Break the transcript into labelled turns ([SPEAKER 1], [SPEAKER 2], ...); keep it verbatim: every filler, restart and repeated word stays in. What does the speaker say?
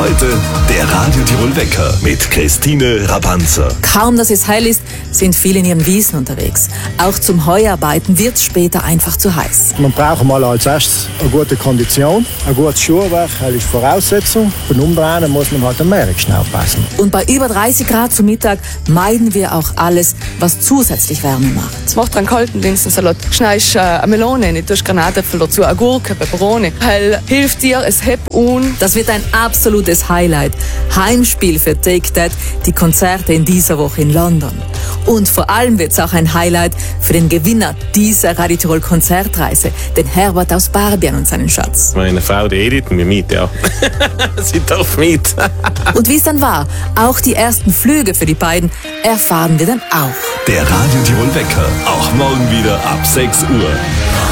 [SPEAKER 1] Heute der Radio Tirol Wecker mit Christine Rapanzer.
[SPEAKER 2] Kaum, dass es hell ist, sind viele in ihren Wiesen unterwegs. Auch zum Heuarbeiten wird es später einfach zu heiß.
[SPEAKER 3] Man braucht mal als erstes eine gute Kondition, ein gutes Schuhwerk, das ist Voraussetzung. Beim Umdrehen muss man halt am Mehrweg schnell passen.
[SPEAKER 2] Und bei über dreißig Grad zu Mittag meiden wir auch alles, was zusätzlich Wärme macht.
[SPEAKER 4] Es macht einen kalten Linsensalat. Schneidest äh, eine Melone, nicht durch Granatäpfel dazu, eine Gurke, Peperoni. Weil hilft dir, es hebt un.
[SPEAKER 2] Das wird ein absolutes Highlight. Heimspiel für Take That, die Konzerte in dieser Woche in London. Und vor allem wird es auch ein Highlight für den Gewinner dieser Radio Tirol Konzertreise, den Herbert aus Barbien und seinen Schatz.
[SPEAKER 5] Meine Frau, die Edith, wir mit, ja. Sie darf mit.
[SPEAKER 2] Und wie es dann war, auch die ersten Flüge für die beiden erfahren wir dann auch.
[SPEAKER 1] Der Radio Tirol Wecker, auch morgen wieder ab sechs Uhr.